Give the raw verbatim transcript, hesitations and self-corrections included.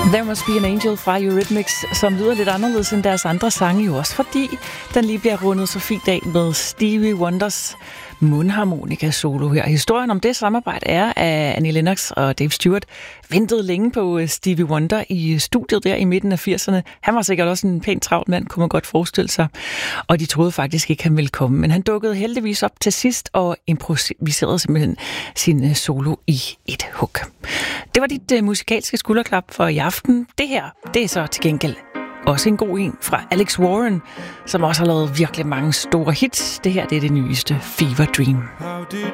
There Must Be an Angel fra Eurythmics, som lyder lidt anderledes end deres andre sange, jo også fordi den lige bliver rundet så fint af med Stevie Wonders mundharmonika solo her. Historien om det samarbejde er, at Annie Lennox og Dave Stewart ventede længe på Stevie Wonder i studiet der i midten af firserne. Han var sikkert også en pænt travlt mand, kunne man godt forestille sig. Og de troede faktisk ikke, han ville komme. Men han dukkede heldigvis op til sidst og improviserede simpelthen sin solo i et hug. Det var dit uh, musikalske skulderklap for i aften. Det her, det er så til gengæld også en god en fra Alex Warren, som også har lavet virkelig mange store hits. Det her, det er det nyeste, Fever Dream. How did